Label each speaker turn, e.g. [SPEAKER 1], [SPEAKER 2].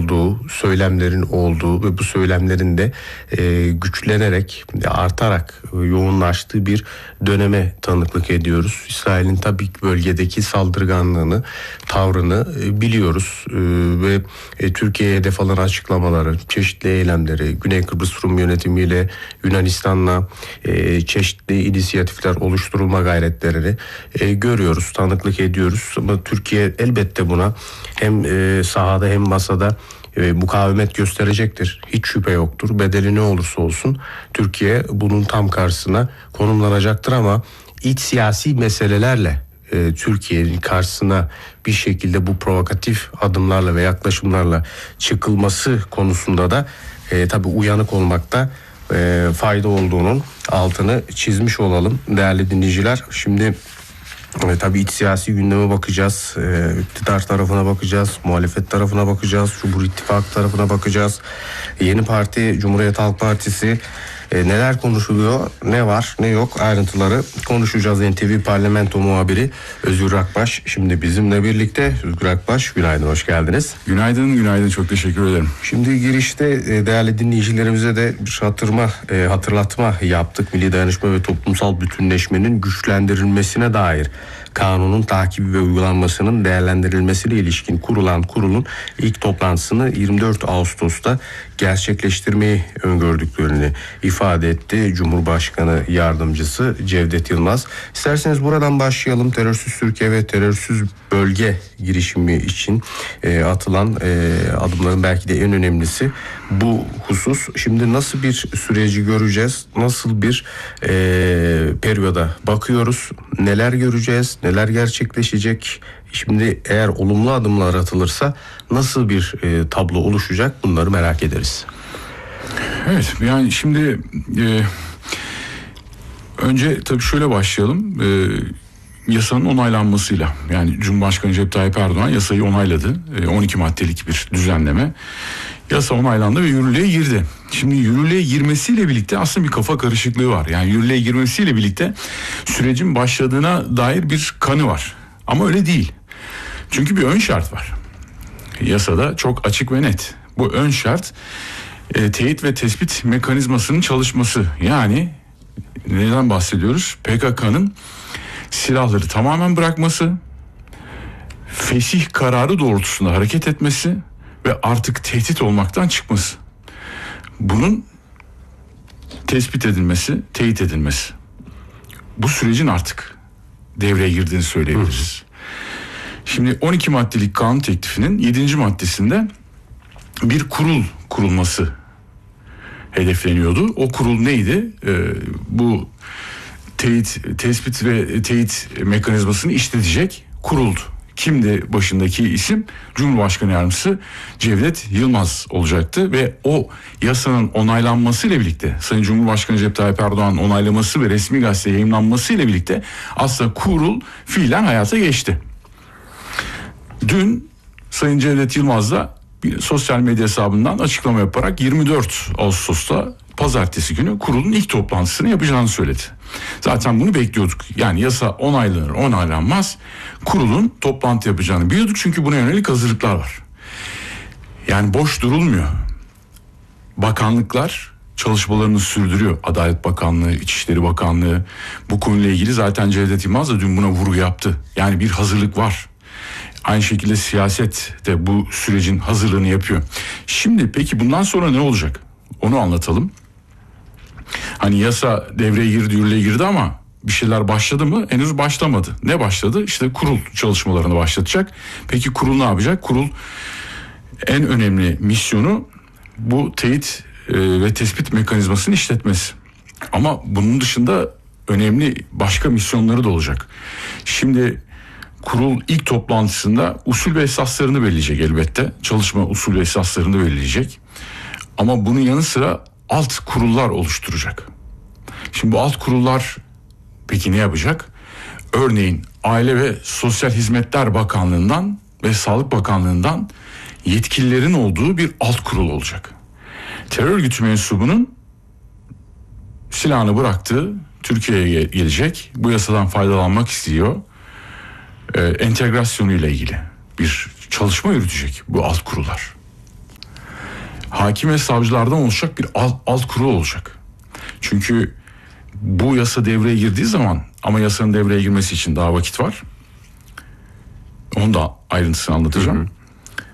[SPEAKER 1] olduğu, söylemlerin olduğu ve bu söylemlerin de güçlenerek, artarak yoğunlaştığı bir döneme tanıklık ediyoruz. İsrail'in tabii ki bölgedeki saldırganlığını, tavrını biliyoruz ve Türkiye'ye hedef alan açıklamaları, çeşitli eylemleri, Güney Kıbrıs Rum yönetimiyle Yunanistan'la çeşitli inisiyatifler oluşturulma gayretlerini görüyoruz, tanıklık ediyoruz. Ama Türkiye elbette buna hem sahada hem masada mukavemet gösterecektir. Hiç şüphe yoktur. Bedeli ne olursa olsun Türkiye bunun tam karşısına konumlanacaktır ama iç siyasi meselelerle Türkiye'nin karşısına bir şekilde bu provokatif adımlarla ve yaklaşımlarla çıkılması konusunda da tabii uyanık olmakta fayda olduğunun altını çizmiş olalım değerli dinleyiciler. Şimdi tabii iç siyasi gündeme bakacağız, iktidar tarafına bakacağız, muhalefet tarafına bakacağız, Cumhur İttifakı tarafına bakacağız. Yeni parti Cumhuriyet Halk Partisi neler konuşuluyor, ne var ne yok ayrıntıları konuşacağız. NTV Parlamento muhabiri Özgür Akbaş şimdi bizimle birlikte. Özgür Akbaş, günaydın, hoş geldiniz.
[SPEAKER 2] Günaydın, çok teşekkür ederim.
[SPEAKER 1] Şimdi girişte değerli dinleyicilerimize de bir hatırlatma yaptık. Milli Dayanışma ve Toplumsal Bütünleşmenin güçlendirilmesine dair kanunun takibi ve uygulanmasının değerlendirilmesiyle ilişkin kurulan kurulun ilk toplantısını 24 Ağustos'ta gerçekleştirmeyi öngördüklerini ifade etti Cumhurbaşkanı Yardımcısı Cevdet Yılmaz. İsterseniz buradan başlayalım. Terörsüz Türkiye ve terörsüz bölge girişimi için atılan adımların belki de en önemlisi bu husus. Şimdi nasıl bir süreci göreceğiz? Nasıl bir periyoda bakıyoruz? Neler göreceğiz? Neler gerçekleşecek? Şimdi eğer olumlu adımlar atılırsa nasıl bir tablo oluşacak? Bunları merak ederiz.
[SPEAKER 2] Evet, yani şimdi önce tabii şöyle başlayalım. Yasanın onaylanmasıyla, yani Cumhurbaşkanı Recep Tayyip Erdoğan yasayı onayladı. 12 maddelik bir düzenleme. Yasa onaylandı ve yürürlüğe girdi. Şimdi yürürlüğe girmesiyle birlikte aslında bir kafa karışıklığı var. Yani yürürlüğe girmesiyle birlikte sürecin başladığına dair bir kanı var. Ama öyle değil. Çünkü bir ön şart var. Yasada çok açık ve net. Bu ön şart teyit ve tespit mekanizmasının çalışması. Yani neden bahsediyoruz? PKK'nın silahları tamamen bırakması, fesih kararı doğrultusunda hareket etmesi ve artık tehdit olmaktan çıkması. Bunun tespit edilmesi, teyit edilmesi. Bu sürecin artık devreye girdiğini söyleyebiliriz. Şimdi 12 maddelik kanun teklifinin 7. maddesinde bir kurul kurulması hedefleniyordu. O kurul neydi? Bu tespit ve teyit mekanizmasını işletecek kuruldu. Kimdi başındaki isim? Cumhurbaşkanı Yardımcısı Cevdet Yılmaz olacaktı ve o yasanın onaylanması ile birlikte, Sayın Cumhurbaşkanı Recep Tayyip Erdoğan'ın onaylaması ve resmi gazeteye yayımlanması ile birlikte aslında kurul fiilen hayata geçti. Dün Sayın Cevdet Yılmaz da bir sosyal medya hesabından açıklama yaparak 24 Ağustos'ta pazartesi günü kurulun ilk toplantısını yapacağını söyledi. Zaten bunu bekliyorduk. Yani yasa onaylanır onaylanmaz kurulun toplantı yapacağını biliyorduk. Çünkü buna yönelik hazırlıklar var. Yani boş durulmuyor. Bakanlıklar çalışmalarını sürdürüyor. Adalet Bakanlığı, İçişleri Bakanlığı bu konuyla ilgili zaten Cevdet Yılmaz da dün buna vurgu yaptı. Yani bir hazırlık var. Aynı şekilde siyaset de bu sürecin hazırlığını yapıyor. Şimdi peki bundan sonra ne olacak? Onu anlatalım. Hani yasa devreye girdi, yürürlüğe girdi ama bir şeyler başladı mı? Henüz başlamadı. Ne başladı? İşte kurul çalışmalarını başlatacak. Peki kurul ne yapacak? Kurul en önemli misyonu bu teyit ve tespit mekanizmasını işletmesi. Ama bunun dışında önemli başka misyonları da olacak. Şimdi kurul ilk toplantısında usul ve esaslarını belirleyecek elbette. Çalışma usul ve esaslarını belirleyecek. Ama bunun yanı sıra alt kurullar oluşturacak. Şimdi bu alt kurullar peki ne yapacak? Örneğin Aile ve Sosyal Hizmetler Bakanlığı'ndan ve Sağlık Bakanlığı'ndan yetkililerin olduğu bir alt kurul olacak. Terör örgütü mensubunun silahını bıraktığı Türkiye'ye gelecek. Bu yasadan faydalanmak istiyor. Entegrasyonuyla ilgili bir çalışma yürütecek bu alt kurullar. hakim ve savcılardan oluşacak bir alt kurul olacak. Çünkü bu yasa devreye girdiği zaman, ama yasanın devreye girmesi için daha vakit var. Onu da ayrıntısını anlatacağım.